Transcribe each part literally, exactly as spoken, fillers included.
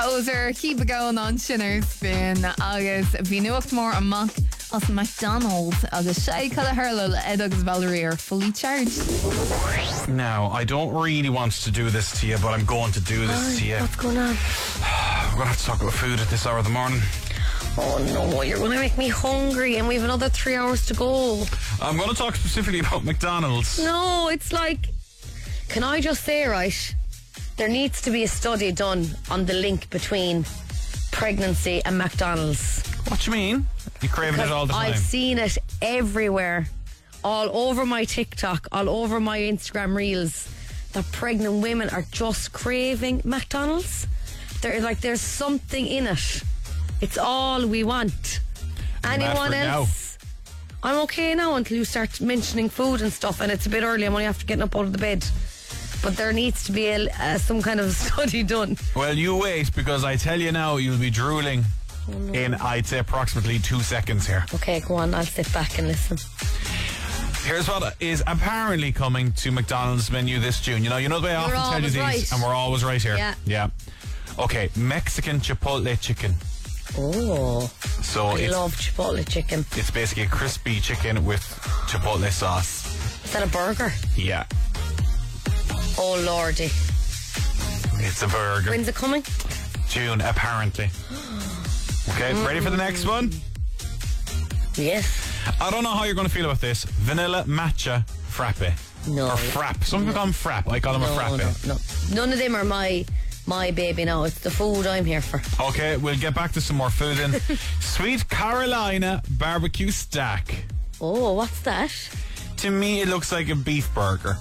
Poser, keep it going on Sinner Spin agus bhí nuacht mór amach as McDonald's agus sé cad a hurlil ed agus Valerie are fully charged. Now, I don't really want to do this to you, but I'm going to do this Oh, to you. what's going on? We're going to have to talk about food at this hour of the morning. Oh no, you're going to make me hungry and we have another three hours to go. I'm going to talk specifically about McDonald's. No, it's like, can I just say, right, there needs to be a study done on the link between pregnancy and McDonald's. What do you mean? You're craving it all the time. I've seen it everywhere, all over my TikTok, all over my Instagram reels, that pregnant women are just craving McDonald's. They're like, there's something in it. It's all we want. Anyone else? I'm okay now until you start mentioning food and stuff, and it's a bit early. I'm only after getting up out of the bed. But there needs to be a, uh, some kind of study done. Well, you wait, because I tell you now, you'll be drooling oh, no. in, I'd say, approximately two seconds here. Okay, go on. I'll sit back and listen. Here's what is apparently coming to McDonald's menu this June. You know, you know the way I You're often tell you these, right. and we're always right here. Yeah. Yeah. Okay, Mexican Chipotle chicken. Oh, so I it's, love Chipotle chicken. It's basically a crispy chicken with Chipotle sauce. Is that a burger? Yeah. Oh lordy. It's a burger. When's it coming? June, apparently. Okay, mm. ready for the next one? Yes. I don't know how you're going to feel about this. Vanilla matcha frappe. No. Or frap. Some people call them frap. I call them no, a frappe. No, no. None of them are my my baby now. It's the food I'm here for. Okay, we'll get back to some more food then. Sweet Carolina barbecue stack. Oh, what's that? To me, it looks like a beef burger.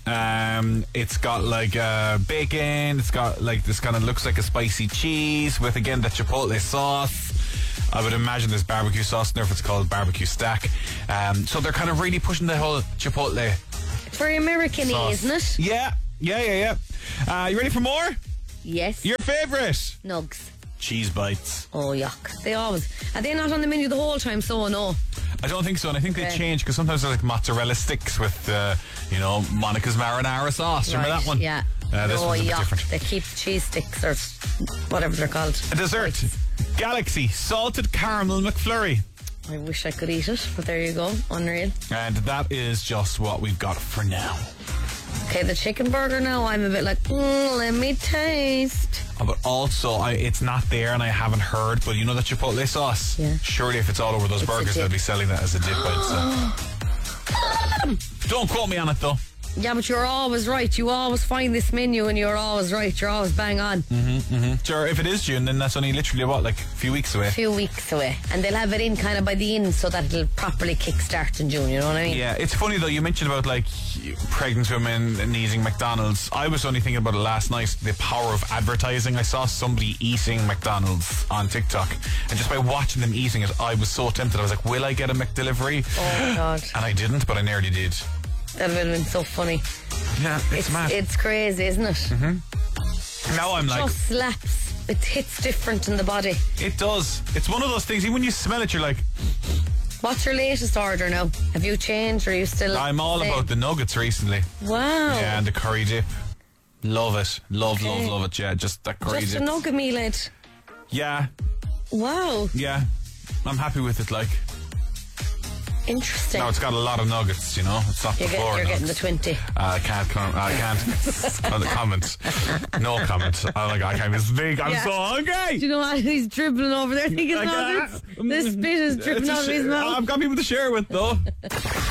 Um, it's got like uh, bacon. It's got like this kind of looks like a spicy cheese with again the chipotle sauce. I would imagine there's barbecue sauce in there if it's called barbecue stack. Um, so they're kind of really pushing the whole chipotle. It's very American-y, isn't it? Yeah, yeah, yeah, yeah. Uh, you ready for more? Yes. Your favourite? Nugs. Cheese bites. Oh, yuck. They always... Are they not on the menu the whole time, so no? I don't think so, and I think okay. they change because sometimes they're like mozzarella sticks with, uh, you know, Monica's marinara sauce. Right. Remember that one? Yeah. Uh, this oh, one's a bit yuck. different. They keep cheese sticks or whatever they're called. A dessert. Bites. Galaxy salted caramel McFlurry. I wish I could eat it, but there you go. Unreal. And that is just what we've got for now. Okay, the chicken burger now, I'm a bit like, mm, let me taste. Oh, but also, I, it's not there and I haven't heard, but you know that Chipotle sauce? Yeah. Surely if it's all over those it's burgers, they'll be selling that as a dip by itself. Don't quote me on it, though. Yeah, but you're always right. You always find this menu and you're always right. You're always bang on. Mm-hmm, mm-hmm. Sure, if it is June, then that's only literally, what, like a few weeks away? A few weeks away. And they'll have it in kind of by the end so that it'll properly kickstart in June, you know what I mean? Yeah, it's funny though, you mentioned about like pregnant women needing McDonald's. I was only thinking about it last night, the power of advertising. I saw somebody eating McDonald's on TikTok, and just by watching them eating it, I was so tempted. I was like, will I get a McDelivery? Oh my God. And I didn't, but I nearly did. That would have been so funny. Yeah, it's, it's mad. It's crazy, isn't it? Mm-hmm. Now I'm it like... It just slaps. It hits different in the body. It does. It's one of those things, even when you smell it, you're like... What's your latest order now? Have you changed or are you still... I'm all same? about the nuggets recently. Wow. Yeah, and the curry dip. Love it. Love, okay. love, love it. Yeah, just that curry just dip. Just a nugget meal, Ed. Yeah. Wow. Yeah. I'm happy with it, like... Interesting. No, it's got a lot of nuggets, you know. It's not you're the get, four You're nuggets. getting the twenty. Uh, I can't. Com- I can't. comment. No comment. I like. I can't. It's big. I'm yeah. so hungry. Do you know what? He's dribbling over there. Thinking nuggets. This bit is dripping out of his mouth. I've got people to share with though.